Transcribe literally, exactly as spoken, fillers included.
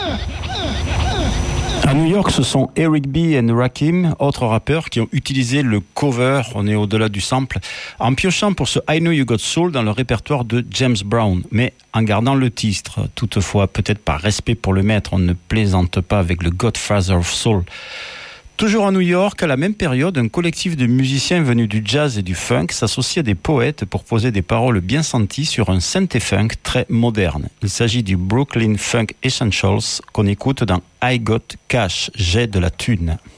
À New York, ce sont Eric B. et Rakim, autres rappeurs, qui ont utilisé le cover, on est au-delà du sample, en piochant pour ce I Know You Got Soul dans le répertoire de James Brown, mais en gardant le titre. Toutefois, peut-être par respect pour le maître, on ne plaisante pas avec le Godfather of Soul. Toujours à New York, à la même période, un collectif de musiciens venus du jazz et du funk s'associe à des poètes pour poser des paroles bien senties sur un synthé-funk très moderne. Il s'agit du Brooklyn Funk Essentials qu'on écoute dans I Got Cash, j'ai de la thune.